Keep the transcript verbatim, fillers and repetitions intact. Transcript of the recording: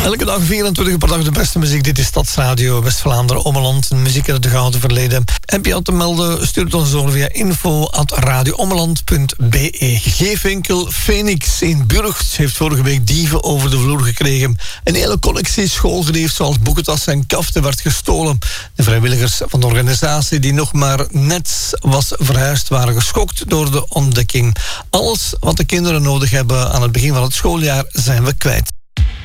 Elke dag vierentwintig per dag de beste muziek. Dit is Stadsradio West-Vlaanderen, Ommeland. Muziek uit het gouden verleden. Heb je al te melden? Stuur het ons door via info at radioommeland punt be. Geefwinkel Phoenix in Burgt heeft vorige week dieven over de vloer gekregen. Een hele collectie schoolgedief zoals boekentassen en kaften werd gestolen. De vrijwilligers van de organisatie die nog maar net was verhuisd waren geschokt door de ontdekking. Alles wat de kinderen nodig hebben aan het begin van het schooljaar zijn we kwijt.